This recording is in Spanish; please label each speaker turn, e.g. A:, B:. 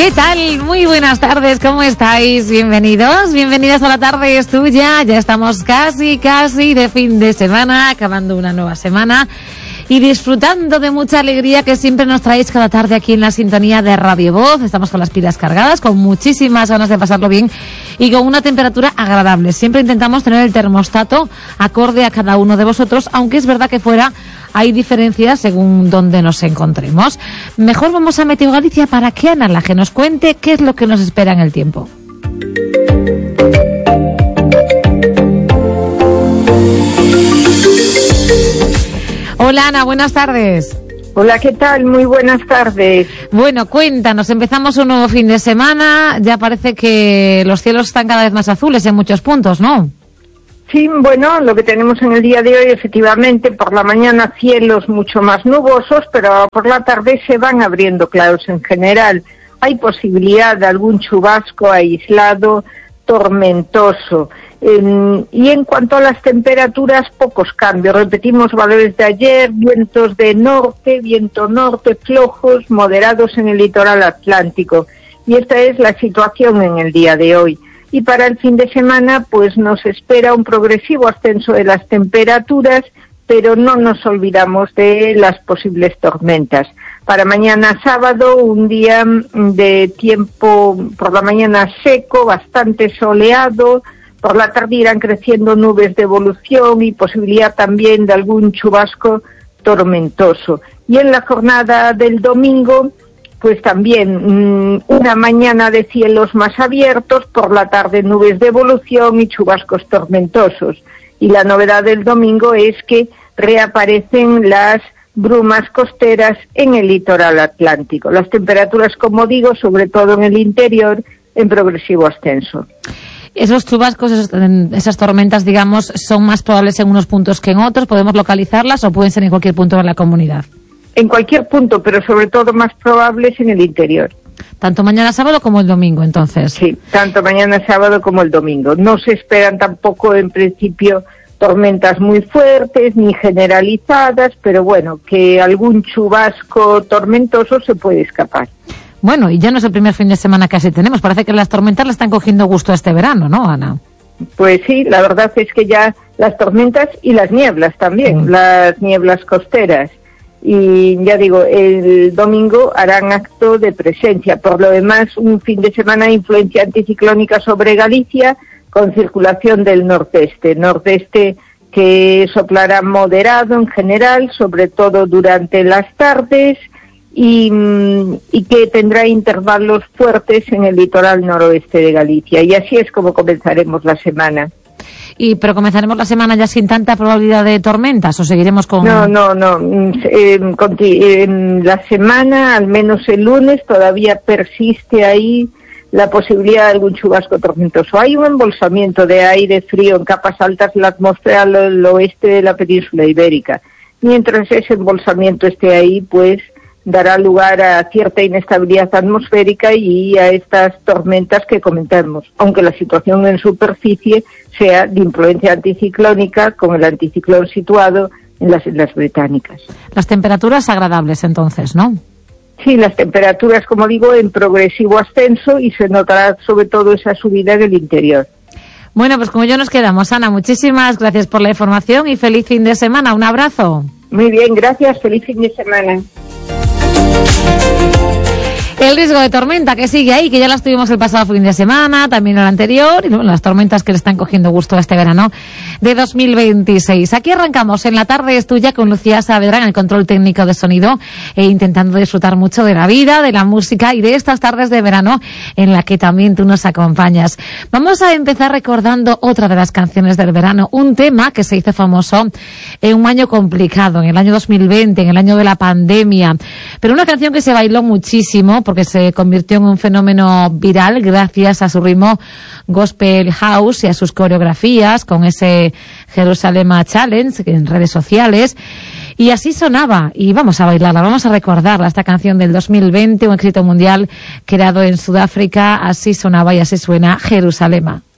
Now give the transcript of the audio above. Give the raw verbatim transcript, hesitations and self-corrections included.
A: ¿Qué tal? Muy buenas tardes, ¿cómo estáis? Bienvenidos, bienvenidas a La Tarde es Tuya. Ya estamos casi, casi de fin de semana, acabando una nueva semana y disfrutando de mucha alegría que siempre nos traéis cada tarde aquí en la sintonía de Radio Voz. Estamos con las pilas cargadas, con muchísimas ganas de pasarlo bien y con una temperatura agradable. Siempre intentamos tener el termostato acorde a cada uno de vosotros, aunque es verdad que fuera hay diferencias según donde nos encontremos. Mejor vamos a Meteo Galicia para que Ana Laje nos cuente qué es lo que nos espera en el tiempo. Hola Ana, buenas tardes.
B: Hola, ¿qué tal? Muy buenas tardes.
A: Bueno, cuéntanos, empezamos un nuevo fin de semana, ya parece que los cielos están cada vez más azules en muchos puntos, ¿no?
B: Sí, bueno, lo que tenemos en el día de hoy, efectivamente, por la mañana cielos mucho más nubosos, pero por la tarde se van abriendo claros en general. Hay posibilidad de algún chubasco aislado, tormentoso. Eh, y en cuanto a las temperaturas, pocos cambios. Repetimos valores de ayer, vientos de norte, viento norte, flojos, moderados en el litoral atlántico. Y esta es la situación en el día de hoy. Y para el fin de semana, pues nos espera un progresivo ascenso de las temperaturas, pero no nos olvidamos de las posibles tormentas. Para mañana sábado, un día de tiempo por la mañana seco, bastante soleado. Por la tarde irán creciendo nubes de evolución y posibilidad también de algún chubasco tormentoso. Y en la jornada del domingo, pues también mmm, una mañana de cielos más abiertos, por la tarde nubes de evolución y chubascos tormentosos. Y la novedad del domingo es que reaparecen las brumas costeras en el litoral atlántico. Las temperaturas, como digo, sobre todo en el interior, en progresivo ascenso.
A: Esos chubascos, esos, esas tormentas, digamos, son más probables en unos puntos que en otros. ¿Podemos localizarlas o pueden ser en cualquier punto de la comunidad?
B: En cualquier punto, pero sobre todo más probables en el interior.
A: Tanto mañana sábado como el domingo, entonces.
B: Sí, tanto mañana sábado como el domingo. No se esperan tampoco, en principio, tormentas muy fuertes ni generalizadas, pero bueno, que algún chubasco tormentoso se puede escapar.
A: Bueno, y ya no es el primer fin de semana que así tenemos. Parece que las tormentas le están cogiendo gusto a este verano, ¿no, Ana?
B: Pues sí, la verdad es que ya las tormentas y las nieblas también, mm. las nieblas costeras. Y ya digo, el domingo harán acto de presencia. Por lo demás, un fin de semana de influencia anticiclónica sobre Galicia, con circulación del nordeste. Nordeste que soplará moderado en general, sobre todo durante las tardes, y, y que tendrá intervalos fuertes en el litoral noroeste de Galicia. Y así es como comenzaremos la semana.
A: Y pero comenzaremos la semana ya sin tanta probabilidad de tormentas, ¿o seguiremos con...?
B: No, no, no. Eh, en la semana, al menos el lunes, todavía persiste ahí la posibilidad de algún chubasco tormentoso. Hay un embolsamiento de aire frío en capas altas de la atmósfera al oeste de la península ibérica. Mientras ese embolsamiento esté ahí, pues dará lugar a cierta inestabilidad atmosférica y a estas tormentas que comentamos, aunque la situación en superficie sea de influencia anticiclónica, con el anticiclón situado en las Islas Británicas.
A: Las temperaturas agradables entonces, ¿no?
B: Sí, las temperaturas, como digo, en progresivo ascenso, y se notará sobre todo esa subida en el interior.
A: Bueno, pues como ya nos quedamos, Ana, muchísimas gracias por la información y feliz fin de semana. Un abrazo.
B: Muy bien, gracias. Feliz fin de semana.
A: El riesgo de tormenta que sigue ahí, que ya las tuvimos el pasado fin de semana, también el anterior, y bueno, las tormentas que le están cogiendo gusto a este verano de dos mil veintiséis. Aquí arrancamos en La Tarde es Tuya con Lucía Saavedra en el control técnico de sonido, e intentando disfrutar mucho de la vida, de la música y de estas tardes de verano en la que también tú nos acompañas. Vamos a empezar recordando otra de las canciones del verano, un tema que se hizo famoso en un año complicado, en el año dos mil veinte, en el año de la pandemia, pero una canción que se bailó muchísimo porque se convirtió en un fenómeno viral gracias a su ritmo gospel house y a sus coreografías con ese Jerusalem Challenge en redes sociales. Y así sonaba, y vamos a bailarla, vamos a recordarla, esta canción del dos mil veinte, un éxito mundial creado en Sudáfrica. Así sonaba y así suena Jerusalema.